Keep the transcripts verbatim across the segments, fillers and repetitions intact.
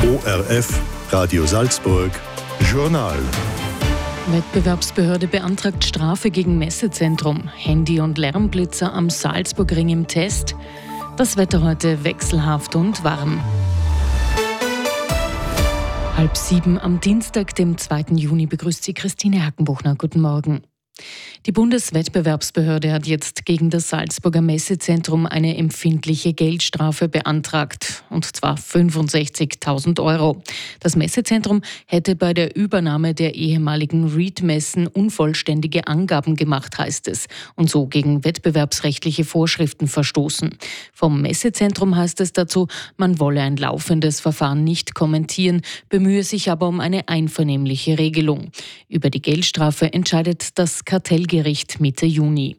O R F, Radio Salzburg, Journal. Wettbewerbsbehörde beantragt Strafe gegen Messezentrum. Handy- und Lärmblitzer am Salzburgring im Test. Das Wetter heute wechselhaft und warm. Halb sieben am Dienstag, dem zweiten Juni, begrüßt Sie Christine Hackenbuchner. Guten Morgen. Die Bundeswettbewerbsbehörde hat jetzt gegen das Salzburger Messezentrum eine empfindliche Geldstrafe beantragt, und zwar fünfundsechzigtausend Euro. Das Messezentrum hätte bei der Übernahme der ehemaligen Reed-Messen unvollständige Angaben gemacht, heißt es, und so gegen wettbewerbsrechtliche Vorschriften verstoßen. Vom Messezentrum heißt es dazu, man wolle ein laufendes Verfahren nicht kommentieren, bemühe sich aber um eine einvernehmliche Regelung. Über die Geldstrafe entscheidet das Kartellgericht Mitte Juni.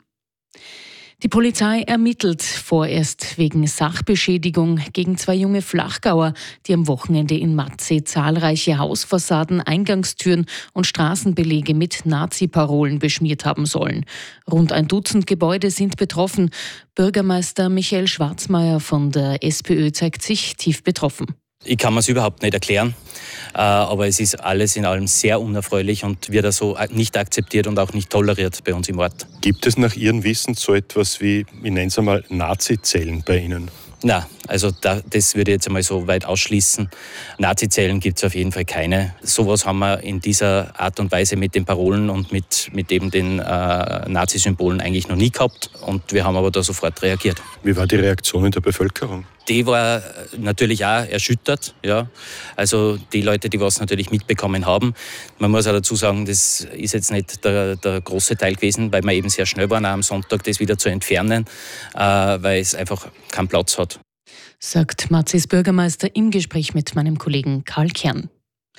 Die Polizei ermittelt vorerst wegen Sachbeschädigung gegen zwei junge Flachgauer, die am Wochenende in Matzee zahlreiche Hausfassaden, Eingangstüren und Straßenbelege mit Nazi-Parolen beschmiert haben sollen. Rund ein Dutzend Gebäude sind betroffen. Bürgermeister Michael Schwarzmeier von der SPÖ zeigt sich tief betroffen. Ich kann mir es überhaupt nicht erklären, aber es ist alles in allem sehr unerfreulich und wird also nicht akzeptiert und auch nicht toleriert bei uns im Ort. Gibt es nach Ihrem Wissen so etwas wie, ich nenne es einmal, Nazi-Zellen bei Ihnen? Na, also da, das würde ich jetzt einmal so weit ausschließen. Nazi-Zellen gibt es auf jeden Fall keine. Sowas haben wir in dieser Art und Weise mit den Parolen und mit, mit eben den äh, Nazi-Symbolen eigentlich noch nie gehabt. Und wir haben aber da sofort reagiert. Wie war die Reaktion in der Bevölkerung? Die war natürlich auch erschüttert. Ja. Also die Leute, die was natürlich mitbekommen haben. Man muss auch dazu sagen, das ist jetzt nicht der, der große Teil gewesen, weil wir eben sehr schnell waren, auch am Sonntag das wieder zu entfernen, äh, weil es einfach keinen Platz hat. Sagt Mazzees Bürgermeister im Gespräch mit meinem Kollegen Karl Kern.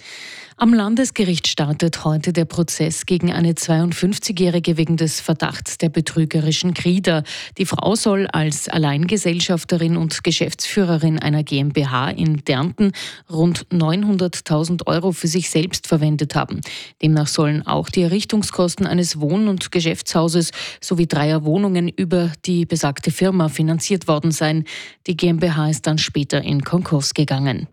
Am Landesgericht startet heute der Prozess gegen eine zweiundfünfzigjährige wegen des Verdachts der betrügerischen Krieger. Die Frau soll als Alleingesellschafterin und Geschäftsführerin einer GmbH in Därnten rund neunhunderttausend Euro für sich selbst verwendet haben. Demnach sollen auch die Errichtungskosten eines Wohn- und Geschäftshauses sowie dreier Wohnungen über die besagte Firma finanziert worden sein. Die GmbH ist dann später in Konkurs gegangen.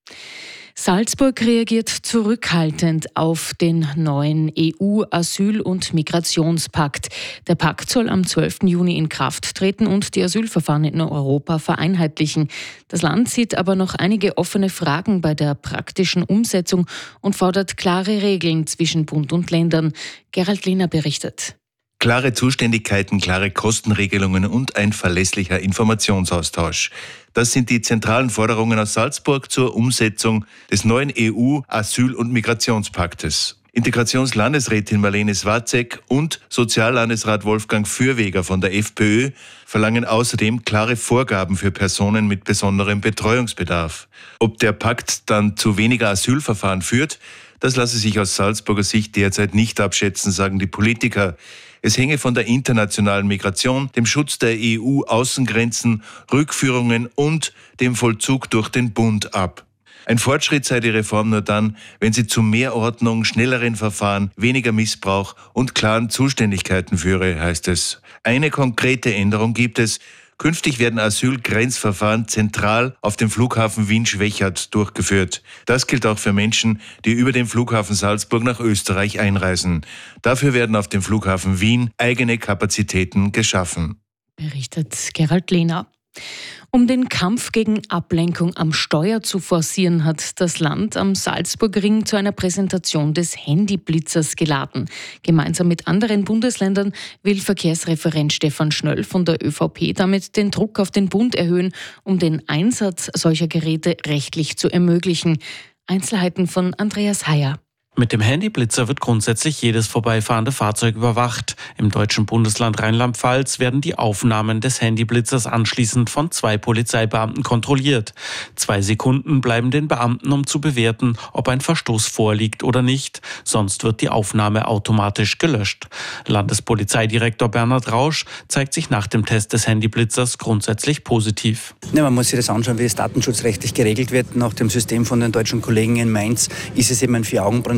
Salzburg reagiert zurückhaltend auf den neuen E U-Asyl- und Migrationspakt. Der Pakt soll am zwölften Juni in Kraft treten und die Asylverfahren in Europa vereinheitlichen. Das Land sieht aber noch einige offene Fragen bei der praktischen Umsetzung und fordert klare Regeln zwischen Bund und Ländern. Gerald Lehner berichtet. Klare Zuständigkeiten, klare Kostenregelungen und ein verlässlicher Informationsaustausch. Das sind die zentralen Forderungen aus Salzburg zur Umsetzung des neuen E U-Asyl- und Migrationspaktes. Integrationslandesrätin Marlene Swarzek und Soziallandesrat Wolfgang Fürweger von der FPÖ verlangen außerdem klare Vorgaben für Personen mit besonderem Betreuungsbedarf. Ob der Pakt dann zu weniger Asylverfahren führt, das lasse sich aus Salzburger Sicht derzeit nicht abschätzen, sagen die Politiker. Es hänge von der internationalen Migration, dem Schutz der E U-Außengrenzen, Rückführungen und dem Vollzug durch den Bund ab. Ein Fortschritt sei die Reform nur dann, wenn sie zu mehr Ordnung, schnelleren Verfahren, weniger Missbrauch und klaren Zuständigkeiten führe, heißt es. Eine konkrete Änderung gibt es. Künftig werden Asylgrenzverfahren zentral auf dem Flughafen Wien-Schwechat durchgeführt. Das gilt auch für Menschen, die über den Flughafen Salzburg nach Österreich einreisen. Dafür werden auf dem Flughafen Wien eigene Kapazitäten geschaffen. Berichtet Gerald Lehner. Um den Kampf gegen Ablenkung am Steuer zu forcieren, hat das Land am Salzburgring zu einer Präsentation des Handyblitzers geladen. Gemeinsam mit anderen Bundesländern will Verkehrsreferent Stefan Schnöll von der ÖVP damit den Druck auf den Bund erhöhen, um den Einsatz solcher Geräte rechtlich zu ermöglichen. Einzelheiten von Andreas Heyer. Mit dem Handyblitzer wird grundsätzlich jedes vorbeifahrende Fahrzeug überwacht. Im deutschen Bundesland Rheinland-Pfalz werden die Aufnahmen des Handyblitzers anschließend von zwei Polizeibeamten kontrolliert. Zwei Sekunden bleiben den Beamten, um zu bewerten, ob ein Verstoß vorliegt oder nicht. Sonst wird die Aufnahme automatisch gelöscht. Landespolizeidirektor Bernhard Rausch zeigt sich nach dem Test des Handyblitzers grundsätzlich positiv. Ja, man muss sich das anschauen, wie es datenschutzrechtlich geregelt wird. Nach dem System von den deutschen Kollegen in Mainz ist es eben ein Vier-Augen-Prinzip.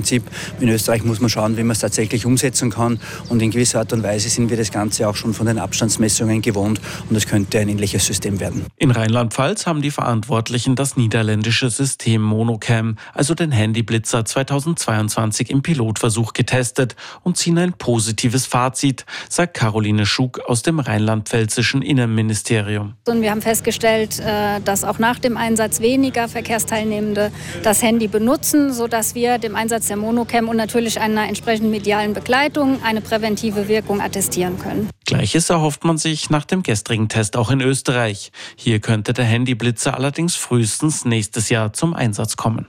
Prinzip. In Österreich muss man schauen, wie man es tatsächlich umsetzen kann. Und in gewisser Art und Weise sind wir das Ganze auch schon von den Abstandsmessungen gewohnt. Und es könnte ein ähnliches System werden. In Rheinland-Pfalz haben die Verantwortlichen das niederländische System Monocam, also den Handyblitzer zweitausendzweiundzwanzig im Pilotversuch getestet und ziehen ein positives Fazit, sagt Caroline Schug aus dem rheinland-pfälzischen Innenministerium. Und wir haben festgestellt, dass auch nach dem Einsatz weniger Verkehrsteilnehmende das Handy benutzen, sodass wir dem Einsatz der Monocam und natürlich einer entsprechenden medialen Begleitung eine präventive Wirkung attestieren können. Gleiches erhofft man sich nach dem gestrigen Test auch in Österreich. Hier könnte der Handyblitzer allerdings frühestens nächstes Jahr zum Einsatz kommen.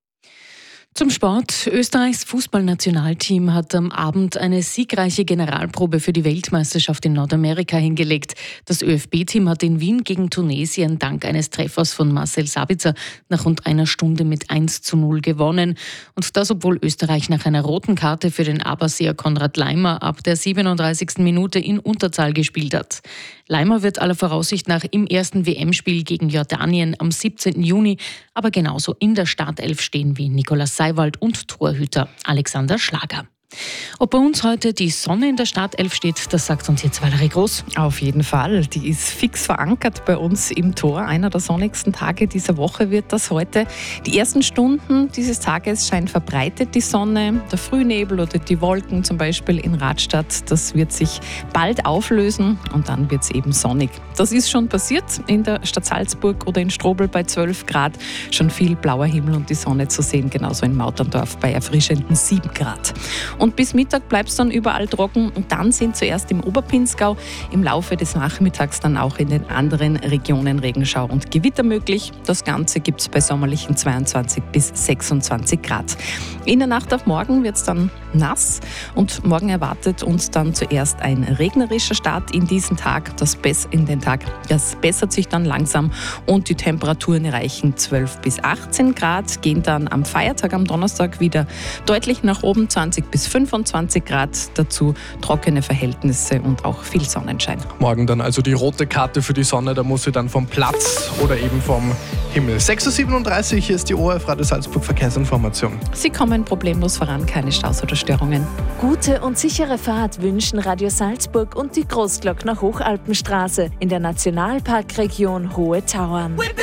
Zum Sport. Österreichs Fußballnationalteam hat am Abend eine siegreiche Generalprobe für die Weltmeisterschaft in Nordamerika hingelegt. Das Ö F B-Team hat in Wien gegen Tunesien dank eines Treffers von Marcel Sabitzer nach rund einer Stunde mit eins zu null gewonnen. Und das, obwohl Österreich nach einer roten Karte für den Aberseer Konrad Laimer ab der siebenunddreißigsten Minute in Unterzahl gespielt hat. Laimer wird aller Voraussicht nach im ersten W M-Spiel gegen Jordanien am siebzehnten Juni aber genauso in der Startelf stehen wie Nikolaus Seiwald und Torhüter Alexander Schlager. Ob bei uns heute die Sonne in der Startelf steht, das sagt uns jetzt Valerie Groß. Auf jeden Fall. Die ist fix verankert bei uns im Tor. Einer der sonnigsten Tage dieser Woche wird das heute. Die ersten Stunden dieses Tages scheint verbreitet die Sonne. Der Frühnebel oder die Wolken zum Beispiel in Radstadt, das wird sich bald auflösen und dann wird es eben sonnig. Das ist schon passiert in der Stadt Salzburg oder in Strobl bei zwölf Grad. Schon viel blauer Himmel und die Sonne zu sehen, genauso in Mauterndorf bei erfrischenden sieben Grad. Und bis Mittag bleibt es dann überall trocken und dann sind zuerst im Oberpinzgau im Laufe des Nachmittags dann auch in den anderen Regionen Regenschau und Gewitter möglich. Das Ganze gibt es bei sommerlichen zweiundzwanzig bis sechsundzwanzig Grad. In der Nacht auf morgen wird es dann nass und morgen erwartet uns dann zuerst ein regnerischer Start in diesen Tag. Das Bess in den Tag, das bessert sich dann langsam und die Temperaturen erreichen zwölf bis achtzehn Grad, gehen dann am Feiertag am Donnerstag wieder deutlich nach oben, zwanzig bis fünfundzwanzig Grad, dazu trockene Verhältnisse und auch viel Sonnenschein. Morgen dann also die rote Karte für die Sonne, da muss sie dann vom Platz oder eben vom Himmel. sechs Uhr siebenunddreißig, hier ist die O R F Radio Salzburg Verkehrsinformation. Sie kommen problemlos voran, keine Staus oder Störungen. Gute und sichere Fahrt wünschen Radio Salzburg und die Großglockner Hochalpenstraße in der Nationalparkregion Hohe Tauern.